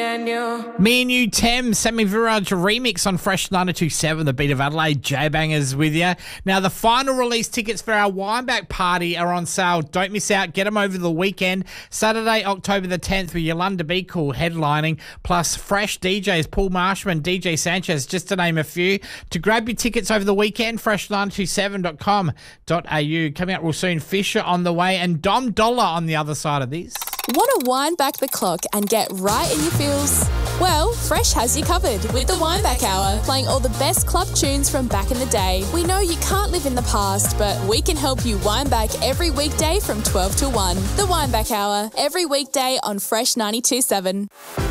and you. Me and You, Tem, Sammy Viraj remix on Fresh 92.7, the beat of Adelaide. J-Bangers with you. Now, the final release tickets for our Wineback party are on sale. Don't miss out. Get them over the weekend. Saturday, October the 10th, with Yolanda Be Cool headlining, plus fresh DJs, Paul Marshman, DJ Sanchez, just to name a few. To grab your tickets over the weekend, fresh927.com.au. Coming up real soon, Fisher on the way, and Dom Dollar on the other side of this. Want to wind back the clock and get right in your feels? Well, Fresh has you covered with the Wineback Hour, playing all the best club tunes from back in the day. We know you can't live in the past, but we can help you wind back every weekday from 12 to 1. The Wineback Hour, every weekday on Fresh 92.7.